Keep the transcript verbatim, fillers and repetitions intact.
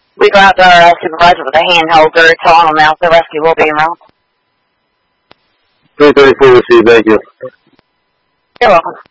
We go out to our uh, supervisor with a hand holder, telling them now the rescue will be around. three thirty-four received, thank you. You're welcome.